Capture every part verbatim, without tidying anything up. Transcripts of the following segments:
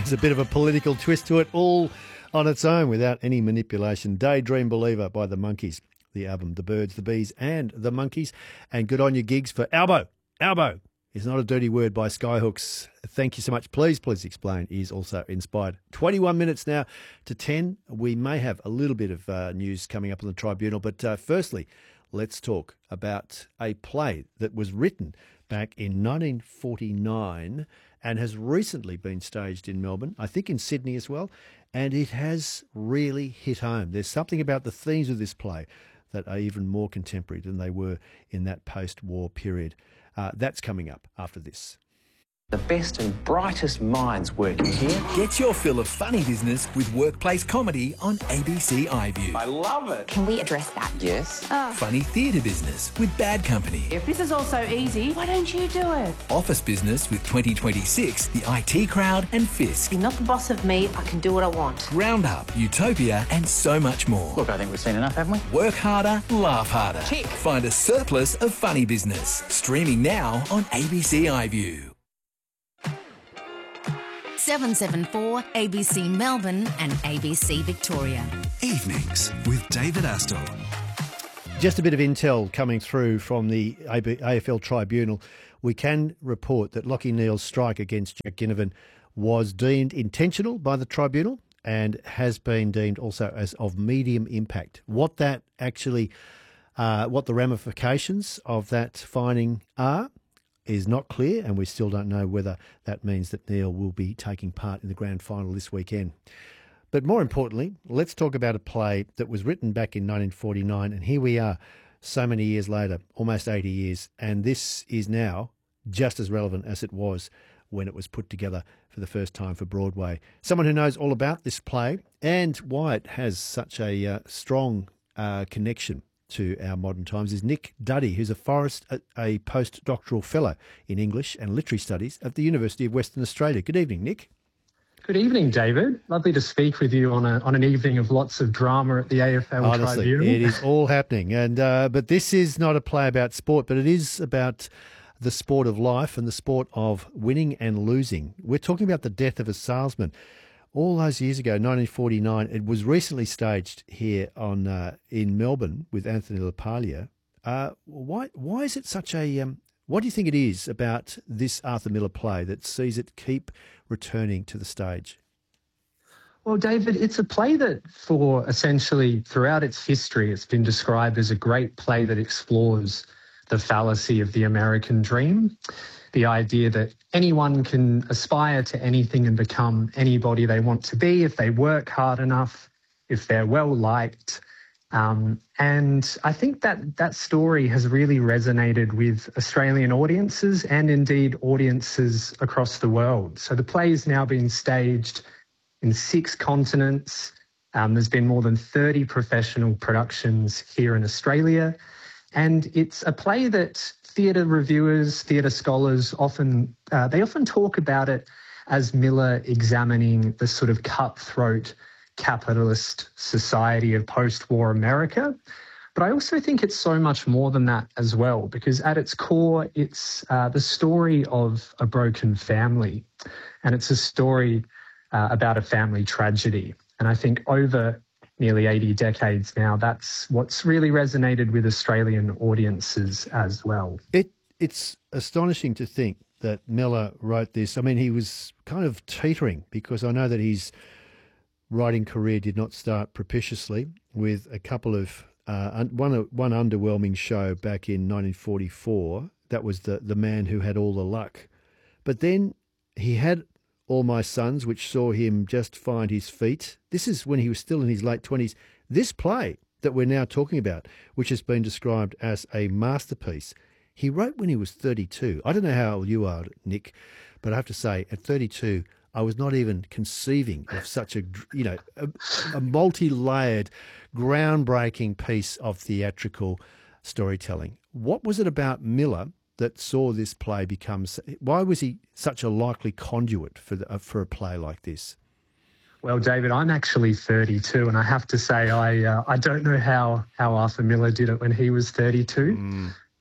There's a bit of a political twist to it, all on its own without any manipulation. Daydream Believer by the Monkees, the album The Birds, the Bees and the Monkees. And good on your gigs for Albo. Albo is not a dirty word by Skyhooks. Thank you so much. Please, please explain is also inspired. twenty-one minutes now to ten. We may have a little bit of uh, news coming up on the Tribunal, but uh, firstly, let's talk about a play that was written back in nineteen forty-nine and has recently been staged in Melbourne, I think in Sydney as well, and it has really hit home. There's something about the themes of this play that are even more contemporary than they were in that post-war period. Uh, that's coming up after this. The best and brightest minds working here. Get your fill of funny business with workplace comedy on A B C iView. I love it. Can we address that? Yes. Oh. Funny theatre business with Bad Company. If this is all so easy, why don't you do it? Office business with twenty twenty-six, the I T Crowd and Fisk. You're not the boss of me, I can do what I want. Roundup, Utopia and so much more. Look, I think we've seen enough, haven't we? Work harder, laugh harder. Tick. Find a surplus of funny business. Streaming now on A B C iView. seven seven four A B C Melbourne and A B C Victoria. Evenings with David Astor. Just a bit of intel coming through from the A F L Tribunal. We can report that Lachie Neale's strike against Jack Ginnivan was deemed intentional by the Tribunal and has been deemed also as of medium impact. What that actually, uh, what the ramifications of that finding are is not clear, and we still don't know whether that means that Neale will be taking part in the grand final this weekend. But more importantly, let's talk about a play that was written back in nineteen forty-nine, and here we are so many years later, almost eighty years, and this is now just as relevant as it was when it was put together for the first time for Broadway. Someone who knows all about this play and why it has such a uh, strong uh, connection to our modern times is Nick Duddy, who's a Forrest, a, a postdoctoral fellow in English and Literary Studies at the University of Western Australia. Good evening, Nick. Good evening, David. Lovely to speak with you on a on an evening of lots of drama at the A F L Honestly, Tribunal. it is all happening, and uh, but this is not a play about sport, but it is about the sport of life and the sport of winning and losing. We're talking about the death of a salesman. All those years ago, nineteen forty-nine, it was recently staged here on uh, in Melbourne with Anthony LaPaglia. Uh, why why is it such a... Um, what do you think it is about this Arthur Miller play that sees it keep returning to the stage? Well, David, it's a play that for essentially throughout its history, it's been described as a great play that explores the fallacy of the American dream. The idea that anyone can aspire to anything and become anybody they want to be if they work hard enough, if they're well liked. Um, and I think that that story has really resonated with Australian audiences and indeed audiences across the world. So the play is now being staged in six continents. Um, there's been more than thirty professional productions here in Australia. And it's a play that theatre reviewers, theatre scholars often, uh, they often talk about it as Miller examining the sort of cutthroat capitalist society of post-war America. But I also think it's so much more than that as well, because at its core, it's uh, the story of a broken family. And it's a story uh, about a family tragedy. And I think over nearly eighty decades now, that's what's really resonated with Australian audiences as well. It It's astonishing to think that Miller wrote this. I mean, he was kind of teetering, because I know that his writing career did not start propitiously with a couple of, uh, one one underwhelming show back in nineteen forty-four. That was the, the Man Who Had All the Luck. But then he had All My Sons, which saw him just find his feet. This is when he was still in his late twenties. This play that we're now talking about, which has been described as a masterpiece, he wrote when he was thirty-two. I don't know how old you are, Nick, but I have to say, at thirty-two, I was not even conceiving of such a, you know, a, a multi-layered, groundbreaking piece of theatrical storytelling. What was it about Miller that saw this play become... Why was he such a likely conduit for the, uh, for a play like this? Well, David, I'm actually thirty-two, and I have to say I uh, I don't know how, how Arthur Miller did it when he was thirty-two. Mm.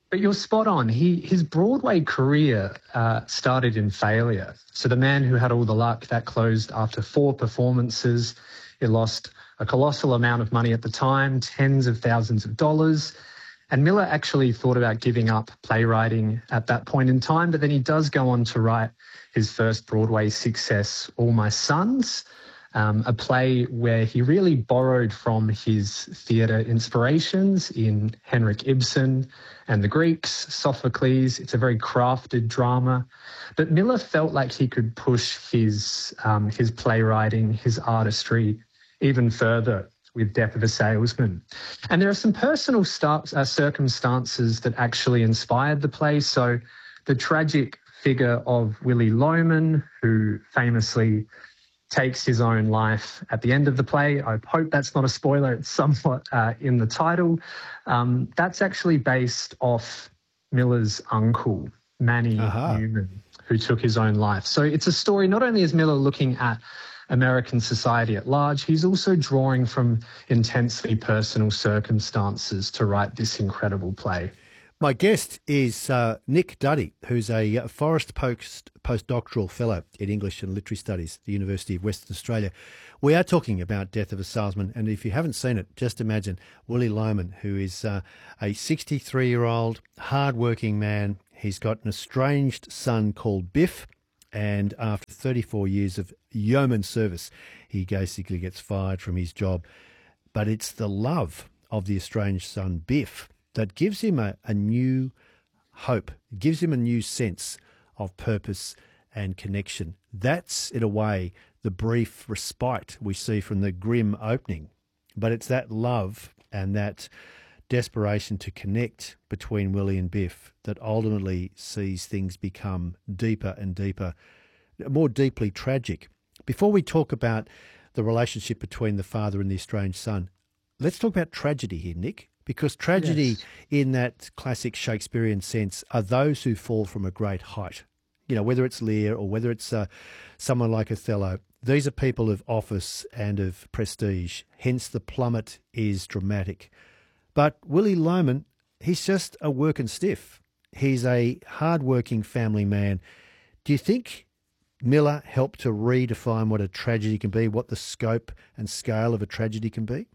But you're spot on. He his Broadway career uh, started in failure. So The Man Who Had All the Luck, that closed after four performances. It lost a colossal amount of money at the time, tens of thousands of dollars. And Miller actually thought about giving up playwriting at that point in time, but then he does go on to write his first Broadway success, All My Sons, um, a play where he really borrowed from his theatre inspirations in Henrik Ibsen and the Greeks, Sophocles. It's a very crafted drama. But Miller felt like he could push his, um, his playwriting, his artistry even further with Death of a Salesman. And there are some personal start, uh, circumstances that actually inspired the play. So the tragic figure of Willy Loman, who famously takes his own life at the end of the play. I hope that's not a spoiler. It's somewhat uh, in the title. Um, that's actually based off Miller's uncle, Manny Aha. Newman, who took his own life. So it's a story, not only is Miller looking at American society at large, he's also drawing from intensely personal circumstances to write this incredible play. My guest is uh, Nick Duddy, who's a uh, Forrest Post postdoctoral fellow in English and Literary Studies at the University of Western Australia. We are talking about Death of a Salesman, and if you haven't seen it, just imagine Willy Loman, who is uh, a sixty-three-year-old hard-working man. He's got an estranged son called Biff, and after thirty-four years of yeoman service, he basically gets fired from his job. But it's the love of the estranged son, Biff, that gives him a, a new hope, gives him a new sense of purpose and connection. That's, in a way, the brief respite we see from the grim opening. But it's that love and that desperation to connect between Willie and Biff that ultimately sees things become deeper and deeper, more deeply tragic. Before we talk about the relationship between the father and the estranged son, let's talk about tragedy here, Nick, because tragedy yes. in that classic Shakespearean sense are those who fall from a great height. You know, whether it's Lear or whether it's uh, someone like Othello, these are people of office and of prestige, hence the plummet is dramatic. But Willy Loman, he's just a working stiff. He's a hard-working family man. Do you think Miller helped to redefine what a tragedy can be, what the scope and scale of a tragedy can be?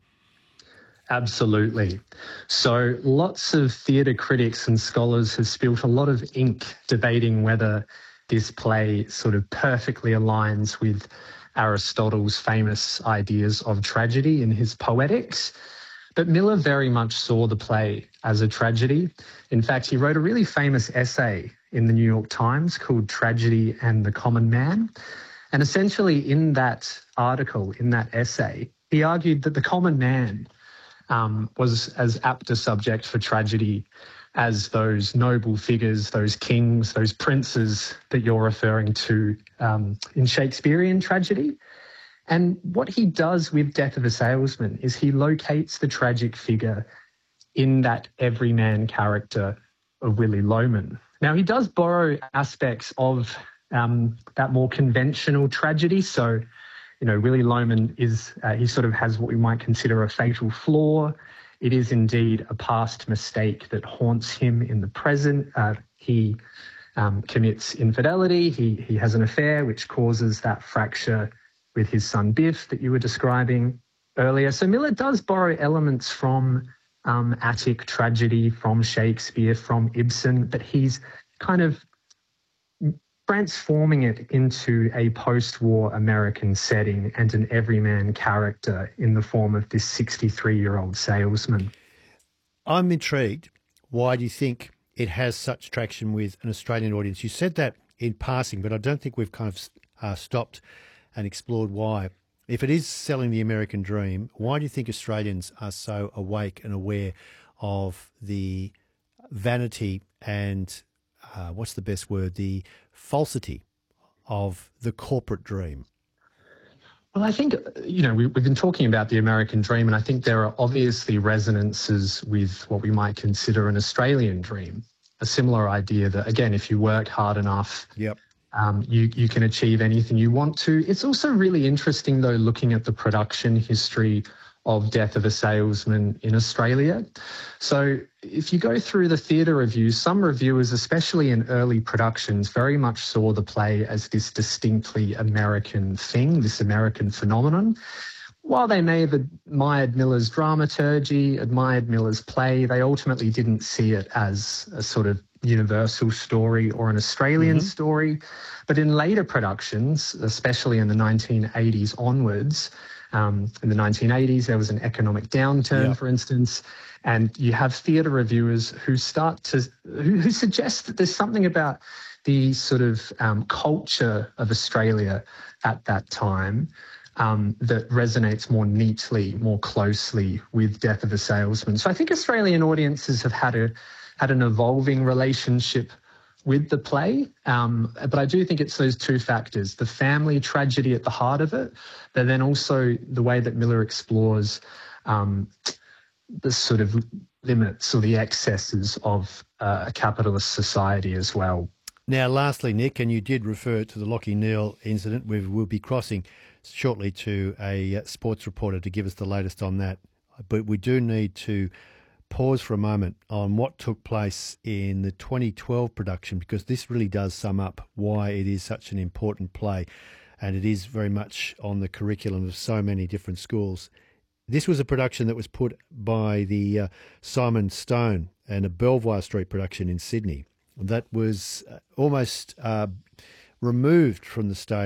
Absolutely. So lots of theatre critics and scholars have spilt a lot of ink debating whether this play sort of perfectly aligns with Aristotle's famous ideas of tragedy in his Poetics. But Miller very much saw the play as a tragedy. In fact, he wrote a really famous essay in the New York Times called Tragedy and the Common Man. And essentially in that article, in that essay, he argued that the common man um, was as apt a subject for tragedy as those noble figures, those kings, those princes that you're referring to um, in Shakespearean tragedy. And what he does with Death of a Salesman is he locates the tragic figure in that everyman character of Willy Loman. Now, he does borrow aspects of um, that more conventional tragedy. So, you know, Willy Loman is, uh, he sort of has what we might consider a fatal flaw. It is indeed a past mistake that haunts him in the present. Uh, he um, commits infidelity. He, he has an affair, which causes that fracture with his son Biff that you were describing earlier. So Miller does borrow elements from um, Attic tragedy, from Shakespeare, from Ibsen, but he's kind of transforming it into a post-war American setting and an everyman character in the form of this sixty-three-year-old salesman. I'm intrigued. Why do you think it has such traction with an Australian audience? You said that in passing, but I don't think we've kind of uh, stopped and explored why. If it is selling the American dream, why do you think Australians are so awake and aware of the vanity and, uh, what's the best word, the falsity of the corporate dream? Well, I think, you know, we, we've been talking about the American dream, and I think there are obviously resonances with what we might consider an Australian dream, a similar idea that, again, if you work hard enough, yep. Um, you, you can achieve anything you want to. It's also really interesting, though, looking at the production history of Death of a Salesman in Australia. So if you go through the theatre reviews, some reviewers, especially in early productions, very much saw the play as this distinctly American thing, this American phenomenon. While they may have admired Miller's dramaturgy, admired Miller's play, they ultimately didn't see it as a sort of universal story or an Australian mm-hmm. story. But in later productions, especially in the nineteen eighties onwards, um, in the nineteen eighties, there was an economic downturn, yeah. for instance, and you have theatre reviewers who start to, who, who suggest that there's something about the sort of um, culture of Australia at that time Um, that resonates more neatly, more closely with Death of a Salesman. So I think Australian audiences have had a had an evolving relationship with the play, um, but I do think it's those two factors, the family tragedy at the heart of it, but then also the way that Miller explores um, the sort of limits or the excesses of uh, a capitalist society as well. Now, lastly, Nick, and you did refer to the Lachie Neale incident. We will be crossing shortly to a sports reporter to give us the latest on that. But we do need to pause for a moment on what took place in the twenty twelve production, because this really does sum up why it is such an important play, and it is very much on the curriculum of so many different schools. This was a production that was put by the uh, Simon Stone and a Belvoir Street production in Sydney that was uh, almost uh, removed from the stage